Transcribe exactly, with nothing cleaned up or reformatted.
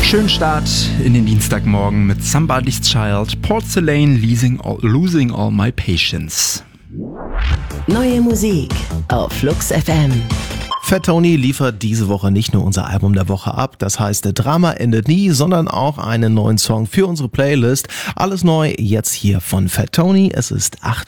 Schönen Start in den Dienstagmorgen mit Somebody's Child, Porcelain, Losing All, Losing All My Patience. Neue Musik auf Flux F M. Fat Tony liefert diese Woche nicht nur unser Album der Woche ab, das heißt Drama endet nie, sondern auch einen neuen Song für unsere Playlist. Alles neu jetzt hier von Fat Tony. Es ist acht